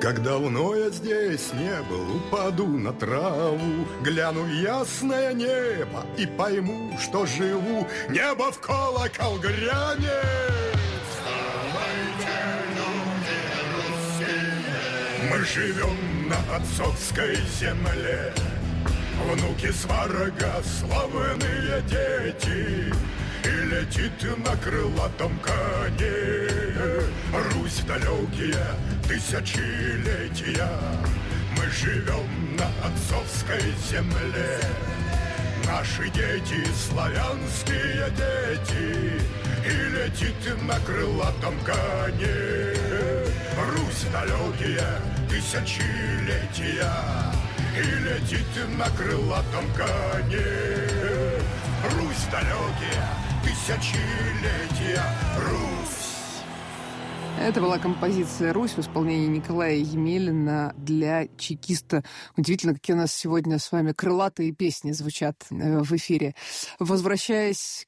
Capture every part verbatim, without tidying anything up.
Как давно я здесь не был, упаду на траву, гляну ясное небо и пойму, что живу. Небо в колокол грянет. Вставайте, люди Руси, мы живем на отцовской земле. Внуки сварога, славные дети, и летит на крылатом коне Русь далекие тысячелетия. Мы живем на отцовской земле. Наши дети, славянские дети, и летит на крылатом коне Русь далекие тысячелетия, и летит на крылатом коне Русь далекие тысячелетия. Русь. Это была композиция «Русь» в исполнении Николая Емелина для чекиста. Удивительно, какие у нас сегодня с вами крылатые песни звучат в эфире. Возвращаясь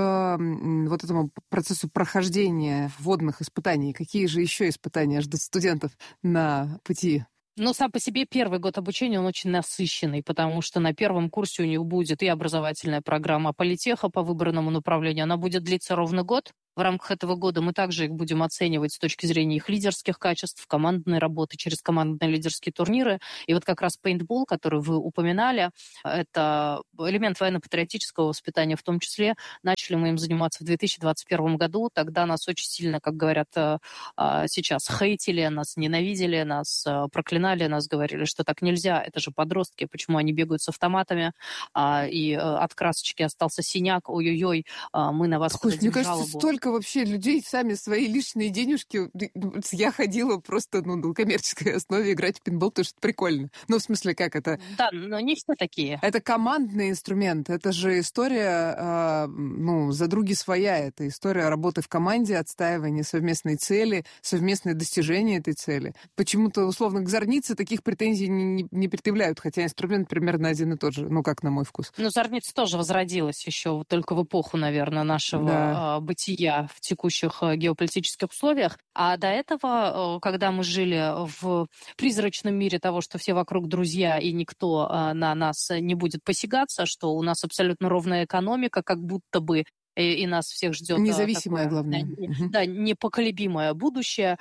к вот этому процессу прохождения вводных испытаний, какие же еще испытания ждут студентов на пути? Ну, сам по себе первый год обучения, он очень насыщенный, потому что на первом курсе у них будет и образовательная программа политеха по выбранному направлению. Она будет длиться ровно год. В рамках этого года мы также их будем оценивать с точки зрения их лидерских качеств, командной работы через командные лидерские турниры. И вот как раз пейнтбол, который вы упоминали, это элемент военно-патриотического воспитания в том числе. Начали мы им заниматься в две тысячи двадцать первом году. Тогда нас очень сильно, как говорят сейчас, хейтили, нас ненавидели, нас проклинали, нас говорили, что так нельзя. Это же подростки, почему они бегают с автоматами, и от красочки остался синяк. Ой-ой-ой, мы на вас Слушай, подадим мне кажется, жалобу. Столько вообще людей сами свои лишние денежки. Я ходила просто ну, на коммерческой основе играть в пейнтбол, потому что это прикольно. Ну, в смысле, как это? Да, но не все такие. Это командный инструмент. Это же история, э, ну, за други своя. Это история работы в команде, отстаивания совместной цели, совместное достижение этой цели. Почему-то, условно, к зорнице таких претензий не, не, не предъявляют, хотя инструмент примерно один и тот же, ну, как на мой вкус. Ну, зорница тоже возродилась еще только в эпоху, наверное, нашего да. бытия в текущих геополитических условиях. А до этого, когда мы жили в призрачном мире того, что все вокруг друзья и никто на нас не будет посягаться, что у нас абсолютно ровная экономика, как будто бы и нас всех ждет... Независимое, такое, главное. Да, непоколебимое будущее.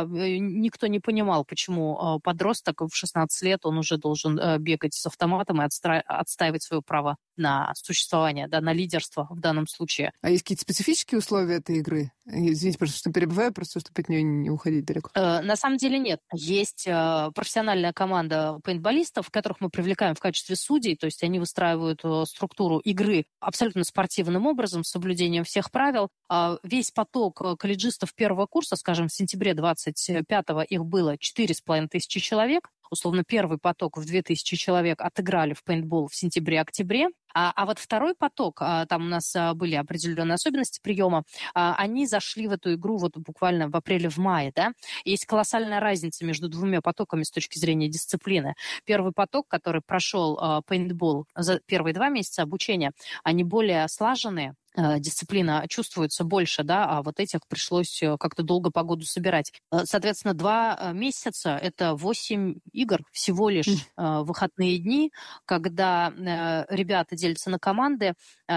Никто не понимал, почему подросток в шестнадцать лет, он уже должен бегать с автоматом и отстаивать свое право на существование, да, на лидерство в данном случае. А есть какие-то специфические условия этой игры? Извините, просто что перебиваю, просто чтобы от нее не уходить далеко. На самом деле нет. Есть профессиональная команда пейнтболистов, которых мы привлекаем в качестве судей, то есть они выстраивают структуру игры абсолютно спортивным образом, с соблюдением всех правил. Весь поток колледжистов первого курса, скажем, в сентябре двадцать пятого их было четыре с половиной тысячи человек. Условно, первый поток в две тысячи человек отыграли в пейнтбол в сентябре-октябре. А, а вот второй поток, а, там у нас а, были определенные особенности приема, а, они зашли в эту игру вот буквально в апреле, в мае, да. Есть колоссальная разница между двумя потоками с точки зрения дисциплины. Первый поток, который прошел а, пейнтбол за первые два месяца обучения, они более слаженные, дисциплина чувствуется больше, да, а вот этих пришлось как-то долго погоду собирать. Соответственно, два месяца – это восемь игр всего лишь mm. выходные дни, когда ребята делятся на команды,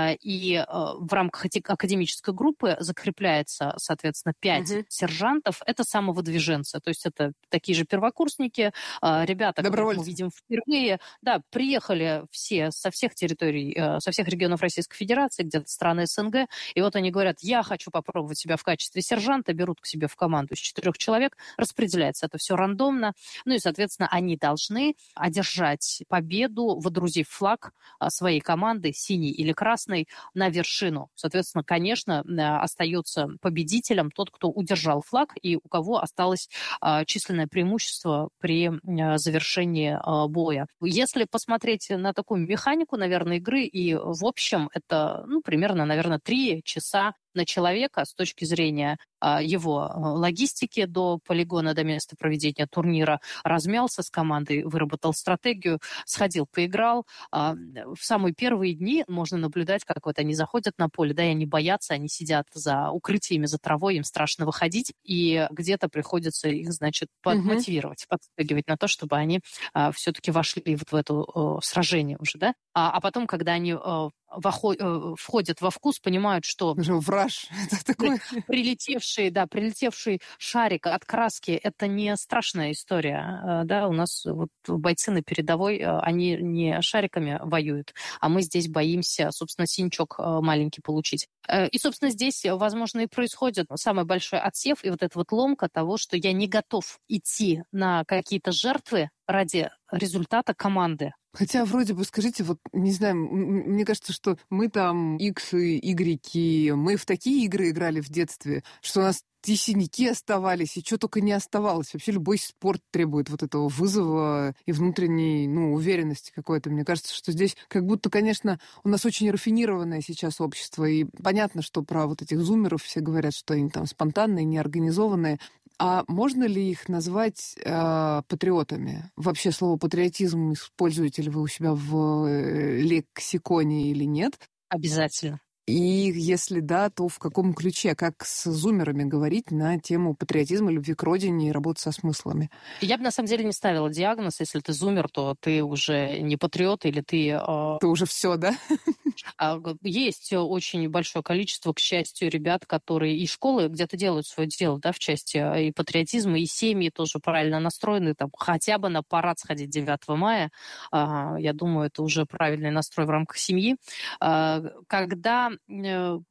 и в рамках академической группы закрепляется, соответственно, пять mm-hmm. сержантов. Это самовыдвиженцы, то есть это такие же первокурсники, ребята, которых мы видим впервые. Да, приехали все со всех территорий, со всех регионов Российской Федерации, где-то страны СНГ, и вот они говорят, я хочу попробовать себя в качестве сержанта, берут к себе в команду из четырех человек, распределяется это все рандомно, ну и, соответственно, они должны одержать победу, водрузив флаг своей команды, синий или красный, на вершину. Соответственно, конечно, остается победителем тот, кто удержал флаг и у кого осталось численное преимущество при завершении боя. Если посмотреть на такую механику, наверное, игры, и в общем это, ну, примерно, наверное, три часа на человека с точки зрения его логистики до полигона, до места проведения турнира, размялся с командой, выработал стратегию, сходил, поиграл. В самые первые дни можно наблюдать, как вот они заходят на поле, да, и они боятся, они сидят за укрытиями, за травой, им страшно выходить, и где-то приходится их, значит, подмотивировать, mm-hmm. подстегивать на то, чтобы они все-таки вошли вот в это сражение уже, да. А потом, когда они входят во вкус, понимают, что... Враж. Это такой... Прилетевший, да, прилетевший шарик от краски, это не страшная история, да, у нас вот бойцы на передовой, они не шариками воюют, а мы здесь боимся, собственно, синячок маленький получить. И, собственно, здесь, возможно, и происходит самый большой отсев и вот эта вот ломка того, что я не готов идти на какие-то жертвы ради результата команды. Хотя вроде бы, скажите, вот, не знаю, мне кажется, что мы там X и Y, мы в такие игры играли в детстве, что у нас и синяки оставались, и что только не оставалось. Вообще любой спорт требует вот этого вызова и внутренней, ну, уверенности какой-то. Мне кажется, что здесь как будто, конечно, у нас очень рафинированное сейчас общество, и понятно, что про вот этих зумеров все говорят, что они там спонтанные, неорганизованные. А можно ли их назвать э, патриотами? Вообще слово патриотизм используете ли вы у себя в э, лексиконе или нет? Обязательно. И если да, то в каком ключе? Как с зумерами говорить на тему патриотизма, любви к родине и работы со смыслами? Я бы, на самом деле, не ставила диагноз. Если ты зумер, то ты уже не патриот или ты... Э... Ты уже все, да? Есть очень большое количество, к счастью, ребят, которые и школы где-то делают свое дело, да, в части и патриотизма, и семьи тоже правильно настроены, там, хотя бы на парад сходить девятого мая. Я думаю, это уже правильный настрой в рамках семьи. Когда